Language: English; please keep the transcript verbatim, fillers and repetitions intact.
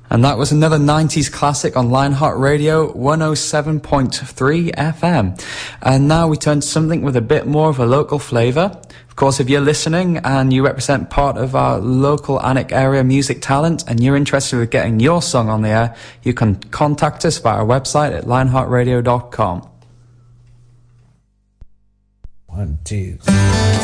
And that was another nineties classic on Lionheart Radio one oh seven point three F M. And now we turn to something with a bit more of a local flavour. Of course, if you're listening and you represent part of our local Alnwick area music talent and you're interested in getting your song on the air, you can contact us via our website at lionheart radio dot com. One, two, three.